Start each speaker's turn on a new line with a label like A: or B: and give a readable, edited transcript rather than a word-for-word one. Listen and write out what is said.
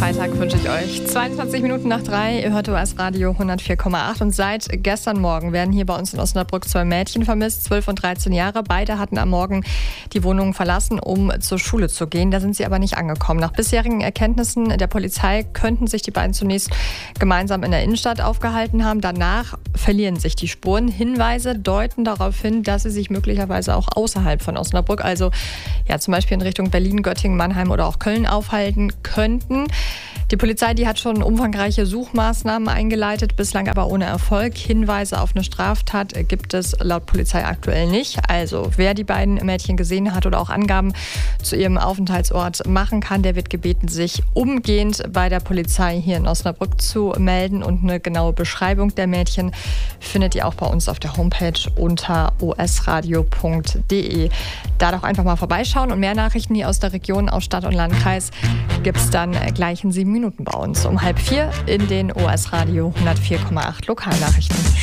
A: Freitag wünsche ich euch. 22 Minuten nach 3, ihr hört OS Radio 104,8 und seit gestern Morgen werden hier bei uns in Osnabrück 2 Mädchen vermisst, 12 und 13 Jahre. Beide hatten am Morgen die Wohnung verlassen, um zur Schule zu gehen. Da sind sie aber nicht angekommen. Nach bisherigen Erkenntnissen der Polizei könnten sich die beiden zunächst gemeinsam in der Innenstadt aufgehalten haben. Danach verlieren sich die Spuren. Hinweise deuten darauf hin, dass sie sich möglicherweise auch außerhalb von Osnabrück, also ja zum Beispiel in Richtung Berlin, Göttingen, Mannheim oder auch Köln aufhalten könnten. Die Polizei, die hat schon umfangreiche Suchmaßnahmen eingeleitet, bislang aber ohne Erfolg. Hinweise auf eine Straftat gibt es laut Polizei aktuell nicht. Also wer die beiden Mädchen gesehen hat oder auch Angaben zu ihrem Aufenthaltsort machen kann, der wird gebeten, sich umgehend bei der Polizei hier in Osnabrück zu melden. Und eine genaue Beschreibung der Mädchen findet ihr auch bei uns auf der Homepage unter osradio.de. Da doch einfach mal vorbeischauen und mehr Nachrichten hier aus der Region, aus Stadt und Landkreis gibt es dann gleich in 7 Minuten bei uns. Um 3:30 in den OS Radio 104,8 Lokalnachrichten.